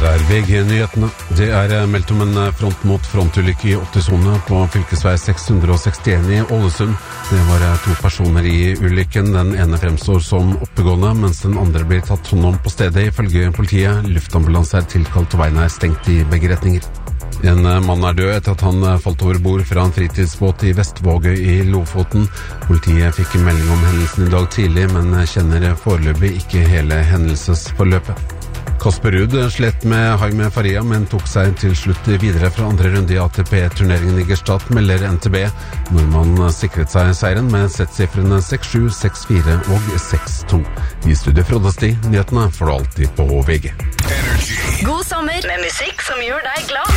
Her VG-nyhetene. Det meldt om en front-mot-frontulykke i 80-sone på fylkesvei 661 i Ålesund. Det var 2 personer i ulykken. Den ene fremstår som oppegående, mens den andre blir tatt hånd om på stedet, ifølge politiet. Luftambulanse er tilkalt og veien er stengt i begge retninger. En mann er død etter at han falt over bord fra en fritidsbåt i Vestvågøy i Lofoten. Politiet fikk melding om hendelsen i dag tidlig, men kjenner foreløpig ikke hele hendelsesforløpet. Kasper Ruud slet med Jaime Faria, men tok seg til slutt videre fra andre runde i ATP-turneringen i Gstaad, melder NTB. Nordmannen sikret seg seieren med settsiffrene 6-7, 6-4 og 6-2. I studiet Frode Sti, nyhetene får du alltid på VG. God sommer med musikk som gjør deg glad.